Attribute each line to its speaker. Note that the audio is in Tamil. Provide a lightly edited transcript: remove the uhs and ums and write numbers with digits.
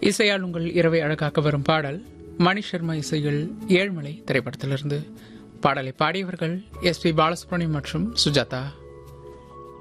Speaker 1: இசையால் உங்கள் இரவை அழகாக்க வரும் பாடல் மணி சர்மா இசையில் ஏழ்மலை திரைப்படத்திலிருந்து. பாடலை பாடியவர்கள் எஸ் பி பாலசுப்ரமணியம் மற்றும் சுஜாதா.